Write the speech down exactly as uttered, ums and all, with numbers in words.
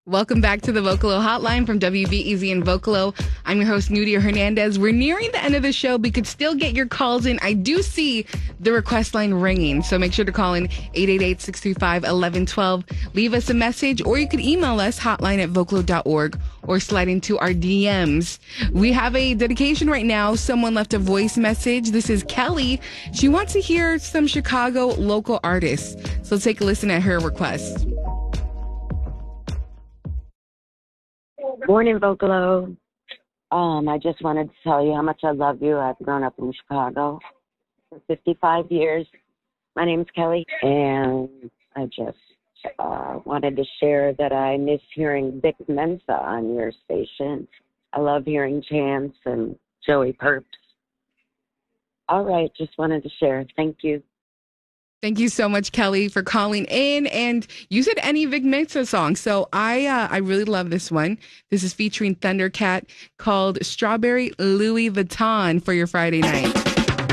Welcome back to the Vocalo Hotline from W B E Z in Vocalo. I'm your host, Nudia Hernandez. We're nearing the end of the show, but you could still get your calls in. I do see the request line ringing, so make sure to call in eight eight eight, six two five, one one one two. Leave us a message, or you could email us, hotline at vocalo dot org, or slide into our D Ms. We have a dedication right now. Someone left a voice message. This is Kelly. She wants to hear some Chicago local artists, so take a listen at her request. Morning, Vocalo. Um, I just wanted to tell you how much I love you. I've grown up in Chicago for fifty-five years. My name's Kelly, and I just uh, wanted to share that I miss hearing Vic Mensa on your station. I love hearing Chance and Joey Purps. All right, just wanted to share. Thank you. Thank you so much, Kelly, for calling in. And you said any Vic Mensa song. So I uh, I really love this one. This is featuring Thundercat, called Strawberry Louis Vuitton for your Friday night.